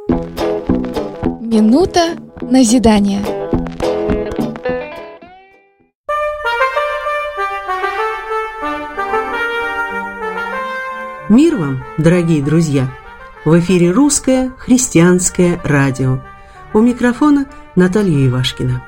Минута назидания. Мир вам, дорогие друзья! В эфире русское христианское радио. У микрофона Наталья Ивашкина.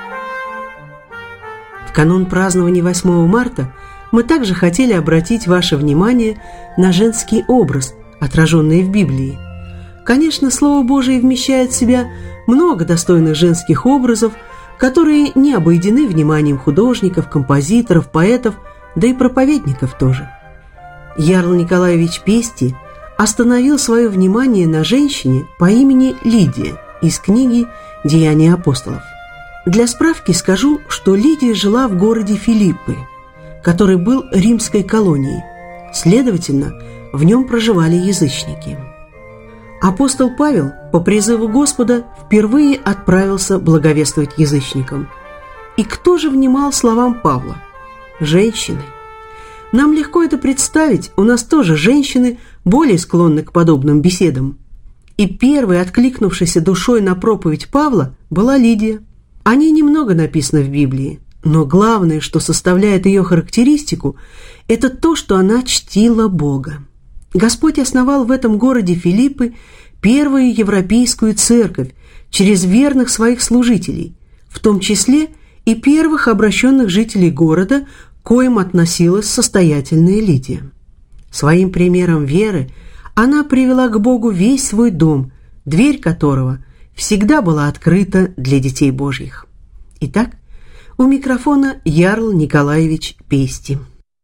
В канун празднования 8 марта мы также хотели обратить ваше внимание на женский образ, отраженный в Библии. Конечно, Слово Божие вмещает в себя много достойных женских образов, которые не обойдены вниманием художников, композиторов, поэтов, да и проповедников тоже. Ярл Николаевич Пести остановил свое внимание на женщине по имени Лидия из книги «Деяния апостолов». Для справки скажу, что Лидия жила в городе Филиппы, который был римской колонией. Следовательно, в нем проживали язычники. Апостол Павел по призыву Господа впервые отправился благовествовать язычникам. И кто же внимал словам Павла? Женщины. Нам легко это представить, у нас тоже женщины более склонны к подобным беседам. И первой, откликнувшейся душой на проповедь Павла, была Лидия. О ней немного написано в Библии, но главное, что составляет ее характеристику, это то, что она чтила Бога. Господь основал в этом городе Филиппы первую европейскую церковь через верных своих служителей, в том числе и первых обращенных жителей города, к коим относилась состоятельная Лидия. Своим примером веры она привела к Богу весь свой дом, дверь которого всегда была открыта для детей Божьих. Итак, у микрофона Ярл Николаевич Пести.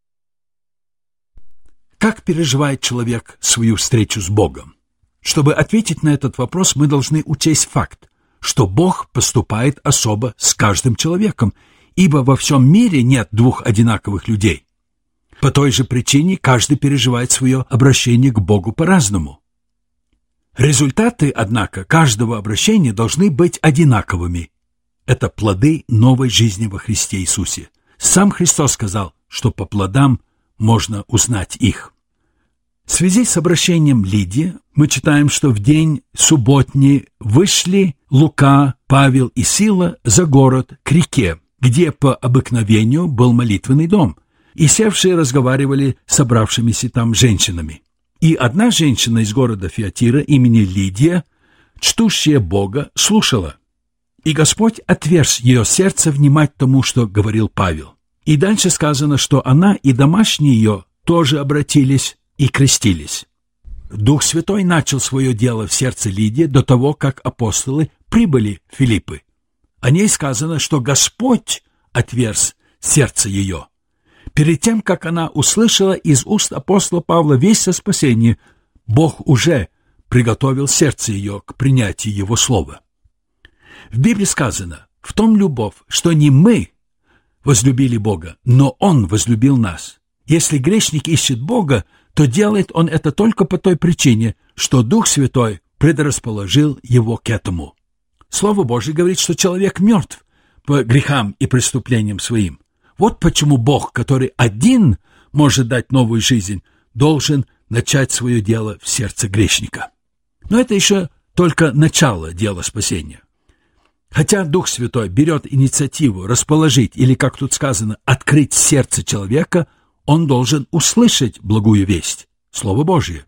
Как переживает человек свою встречу с Богом? Чтобы ответить на этот вопрос, мы должны учесть факт, что Бог поступает особо с каждым человеком, ибо во всем мире нет двух одинаковых людей. По той же причине каждый переживает свое обращение к Богу по-разному. Результаты, однако, каждого обращения должны быть одинаковыми. Это плоды новой жизни во Христе Иисусе. Сам Христос сказал, что по плодам можно узнать их. В связи с обращением Лидии мы читаем, что в день субботний вышли Лука, Павел и Сила за город к реке, где по обыкновению был молитвенный дом, и севшие разговаривали с собравшимися там женщинами. И одна женщина из города Фиатира имени Лидия, чтущая Бога, слушала. И Господь отверз ее сердце внимать тому, что говорил Павел. И дальше сказано, что она и домашние ее тоже обратились и крестились. Дух Святой начал свое дело в сердце Лидии до того, как апостолы прибыли в Филиппы. О ней сказано, что Господь отверз сердце ее. Перед тем, как она услышала из уст апостола Павла весть о спасении, Бог уже приготовил сердце ее к принятию Его слова. В Библии сказано: «В том любовь, что не мы возлюбили Бога, но Он возлюбил нас». Если грешник ищет Бога, то делает он это только по той причине, что Дух Святой предрасположил его к этому. Слово Божие говорит, что человек мертв по грехам и преступлениям своим. Вот почему Бог, который один может дать новую жизнь, должен начать свое дело в сердце грешника. Но это еще только начало дела спасения. Хотя Дух Святой берет инициативу расположить, или, как тут сказано, открыть сердце человека, он должен услышать благую весть, Слово Божие.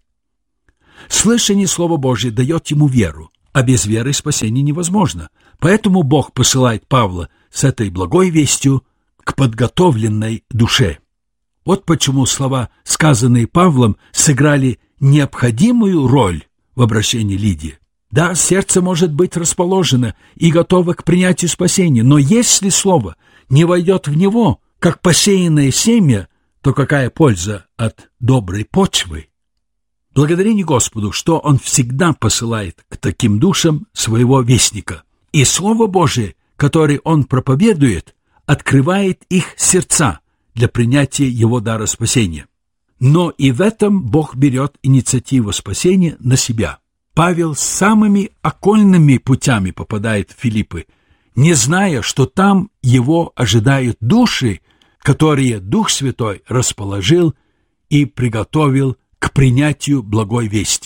Слышание Слова Божие дает ему веру, а без веры спасение невозможно. Поэтому Бог посылает Павла с этой благой вестью к подготовленной душе. Вот почему слова, сказанные Павлом, сыграли необходимую роль в обращении Лидии. Да, сердце может быть расположено и готово к принятию спасения, но если слово не войдет в него, как посеянное семя, то какая польза от доброй почвы? Благодарение Господу, что Он всегда посылает к таким душам своего вестника. И Слово Божие, которое Он проповедует, открывает их сердца для принятия Его дара спасения. Но и в этом Бог берет инициативу спасения на себя. Павел самыми окольными путями попадает в Филиппы, не зная, что там его ожидают души, которые Дух Святой расположил и приготовил к принятию благой вести.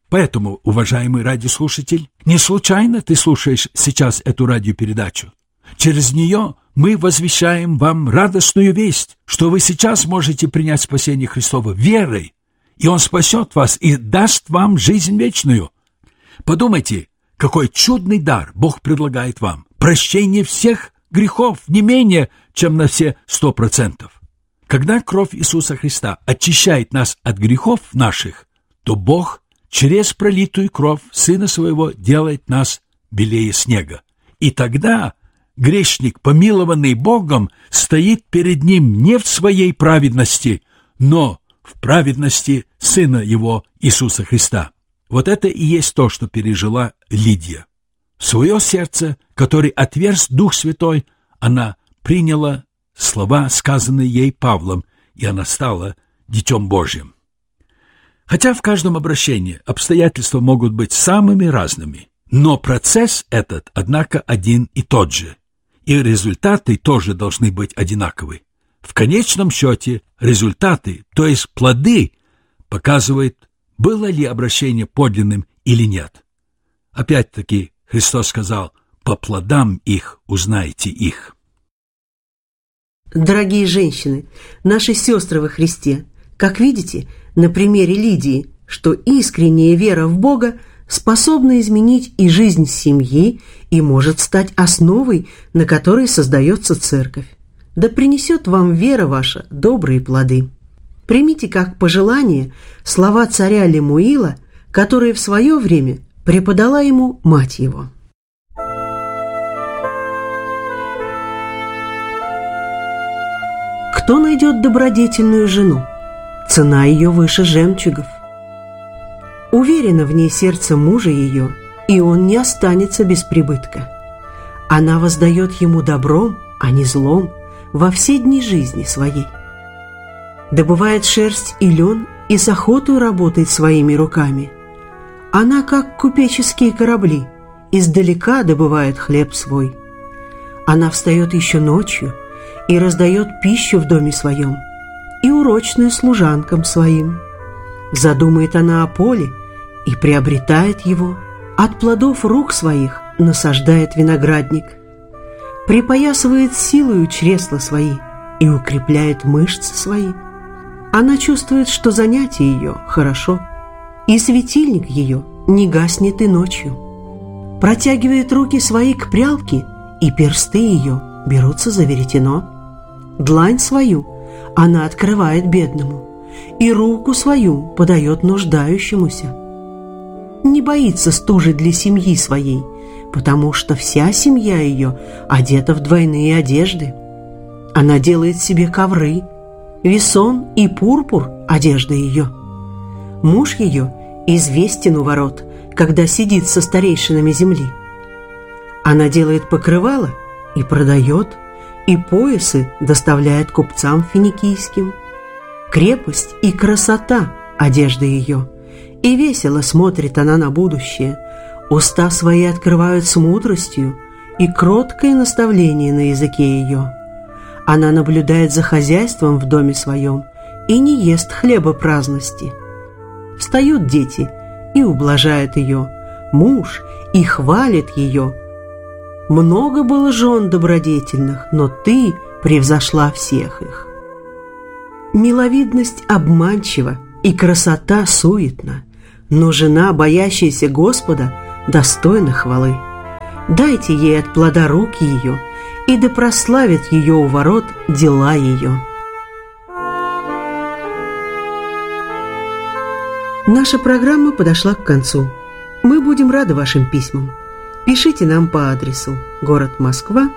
Поэтому, уважаемый радиослушатель, не случайно ты слушаешь сейчас эту радиопередачу. Через нее мы возвещаем вам радостную весть, что вы сейчас можете принять спасение Христово верой, и Он спасет вас и даст вам жизнь вечную. Подумайте, какой чудный дар Бог предлагает вам. Прощение всех грехов не менее, чем на все 100%. Когда кровь Иисуса Христа очищает нас от грехов наших, то Бог через пролитую кровь Сына Своего делает нас белее снега. И тогда грешник, помилованный Богом, стоит перед Ним не в своей праведности, но в праведности Сына Его Иисуса Христа. Вот это и есть то, что пережила Лидия. В свое сердце, которое отверз Дух Святой, она приняла слова, сказанные ей Павлом, и она стала Детем Божьим. Хотя в каждом обращении обстоятельства могут быть самыми разными, но процесс этот, однако, один и тот же, и результаты тоже должны быть одинаковы. В конечном счете результаты, то есть плоды, показывают, было ли обращение подлинным или нет. Опять-таки Христос сказал: «По плодам их узнаете их». Дорогие женщины, наши сестры во Христе, как видите, на примере Лидии, что искренняя вера в Бога способна изменить и жизнь семьи, и может стать основой, на которой создается церковь. Да принесет вам вера ваша добрые плоды. Примите как пожелание слова царя Лемуила, которые в свое время преподала ему мать его. Кто найдет добродетельную жену? Цена ее выше жемчугов. Уверено в ней сердце мужа ее, и он не останется без прибытка. Она воздает ему добром, а не злом, во все дни жизни своей. Добывает шерсть и лен, и с охотой работает своими руками. Она, как купеческие корабли, издалека добывает хлеб свой. Она встает еще ночью и раздает пищу в доме своем, и урочную служанкам своим. Задумает она о поле и приобретает его, от плодов рук своих насаждает виноградник, припоясывает силою чресла свои и укрепляет мышцы свои. Она чувствует, что занятие ее хорошо, и светильник ее не гаснет и ночью. Протягивает руки свои к прялке, и персты ее берутся за веретено. Длань свою она открывает бедному, и руку свою подает нуждающемуся. Не боится стужи для семьи своей, потому что вся семья ее одета в двойные одежды. Она делает себе ковры, весон и пурпур одежда ее. Муж ее известен у ворот, когда сидит со старейшинами земли. Она делает покрывало и продает, и поясы доставляет купцам финикийским. Крепость и красота одежда ее, и весело смотрит она на будущее. Уста свои открывают с мудростью, и кроткое наставление на языке ее. Она наблюдает за хозяйством в доме своем и не ест хлеба праздности. Встают дети и ублажают ее, муж и хвалит ее. Много было жен добродетельных, но ты превзошла всех их. Миловидность обманчива и красота суетна, но жена, боящаяся Господа, достойна хвалы. Дайте ей от плода рук ее, и да прославит ее у ворот дела ее. Наша программа подошла к концу. Мы будем рады вашим письмам. Пишите нам по адресу: город Москва,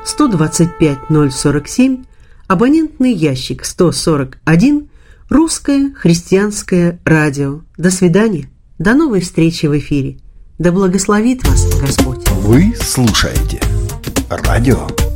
125-047, абонентный ящик 141, Русское христианское радио. До свидания. До новой встречи в эфире. Да благословит вас Господь. Вы слушаете радио